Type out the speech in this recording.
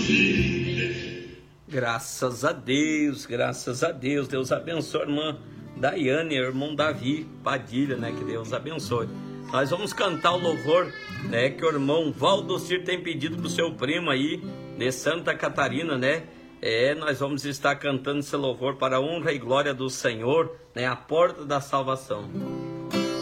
Graças a Deus, Deus abençoe a irmã Daiane, irmão Davi Padilha, né, que Deus abençoe. Nós vamos cantar o louvor, né, que o irmão Valdocir tem pedido pro seu primo aí, de Santa Catarina, né, nós vamos estar cantando esse louvor para a honra e glória do Senhor, né, a porta da salvação.